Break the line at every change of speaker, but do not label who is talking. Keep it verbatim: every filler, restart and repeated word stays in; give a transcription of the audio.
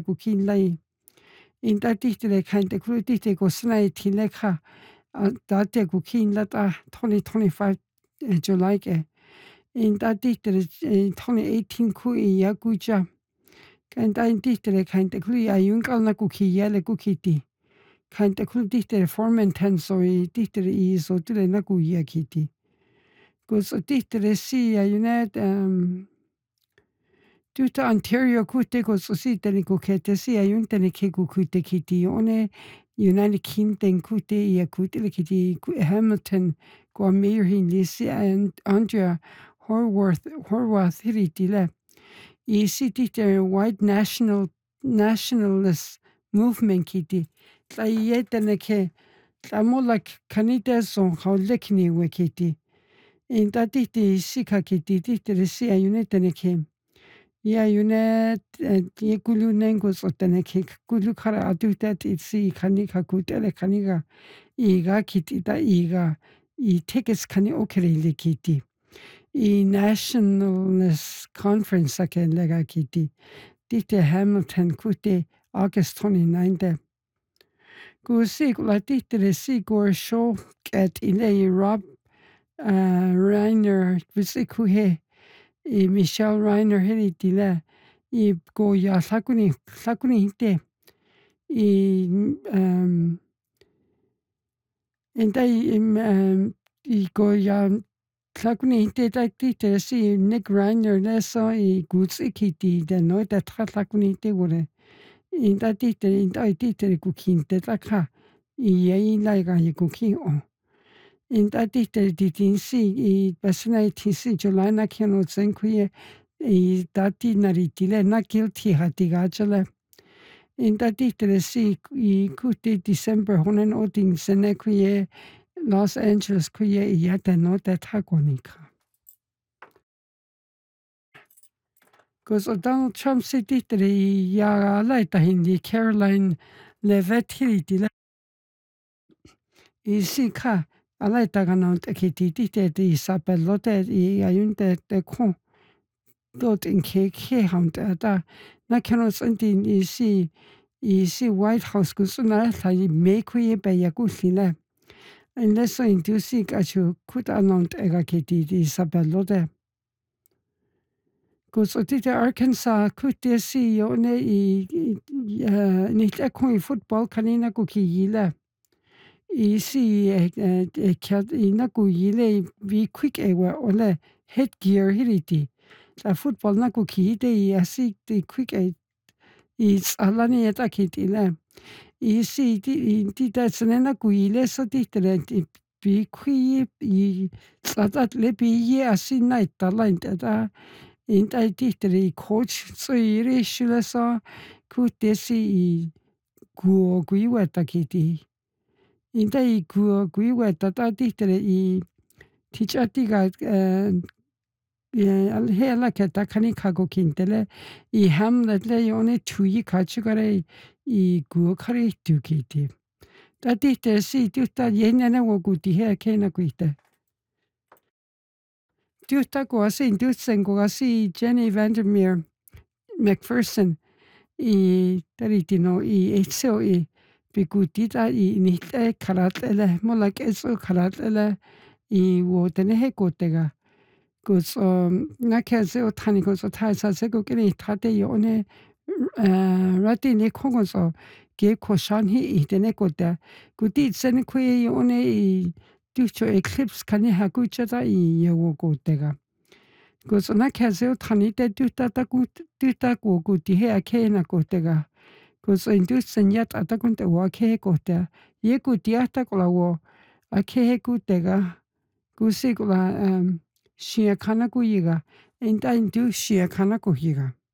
ku kin lai in ta ti te kan te ku ti te ko snai ti le kha ta te ku kin la ta twenty twenty-five July ke in ta ti te twenty eighteen ku i ya ku cha kan ta in ti te kan te ku ya yun kal na ku ki ya le ku ki ti kan te ku ti te formen ten so i ti te i so te le na ku ya ki ti ko so ti te si ya yun um Tuta Ontario kute ko so si te ni ko ke te si ayun te ni ke ku kute ki ti one United Kingdom kute ia kute le ki ti Hamilton ko mayor hin li si and Andrea Horwath Horwath hiri ti le I si ti te white national nationalist movement ki ti tla i e te ne ke tla mo la kanita son hau lekni we ki ti in ta ti ti si ka ki ti ti te si ayun te ne ke ia yune ye kulu nengo sotene ke kulu kara atu tat itsi kani ka kutele kani ga iga kiti ta iga I tickets kani okere le kiti I nationalist conference ake lega kiti tite Hamilton kute August twenty-ninth ku si kula tite le si gore show at ile Rob uh, Reiner visi kuhe I Michelle Reiner heri tila I ko ya sakuni sakuni hite I um entai um I ko ya sakuni hite ta tite si Nick Reiner le so I gutsi kiti de no ta tra sakuni hite wore in ta tite in ta tite ku kinte ta ka I ye lai ga ye ku ki o in ta tite di tin si I pasna ti si July na keno tsen ku ye I dati naritile na guilty hatiga chale in dati si I kuti December honen oding sene kuye Los Angeles kuye yata no that hakonika cause Donald Trump city tri ya laita hindi Caroline Levitt hilitile I si ka alaita ganon te kiti te di sapelote I ayunte te kon dot in ke ke haunt da na kano santi I si I si White House ku suna la me ku ye be ya ku sile unless I do si ka chu kut anont ega ke ti di sabelode ku so ti Arkansas ku te si yo ne I ni te ku I football kanina ku ki yile I si e kya ina ku yile vi quick ewa ole headgear hiriti la football na ku ki te I asi te quick e I alani eta kitile I si ti ti ta senena ku ile so ti tre bi kui I satat le bi ye asi na ta la ta in ta ti tre coach so ire shule so ku te si I ku ku wa ta kiti in ta I ku ku wa ta ta ti tre I ti cha ti ga 예, 알헤라 게타 카니 카고 킨텔레 이 함렛레 요네 투이 카츠가레 이 구카리 두키티 따티테 시 뚜타 예냐나 고구티 헤 케나 쿠이테 뚜타 고아시 뚜센 고아시 제니 vandermeer McPherson 이 타리티노 이 에소 이 비쿠티타 이 니테 카라텔레 몰라케소 카라텔레 이 wo테네 헤코테가 그 음 나케서 타니고서 타사세 그게 타데 요네 라티니 콩고서 게코산히 이데네 고다 구디 센 쿠에 요네 이 듀초 에클립스 카니 하고 있자다 이 요고 때가 그래서 나케서 타니데 듀타타 구 듀타고 구디 해야 케나 고때가 그래서 인두슨 야타 타군데 와케 고때 예 구디아타 콜라고 아케 구때가 구시고라 음 Shia kana kuyiga, and I do shia kana kuhiga.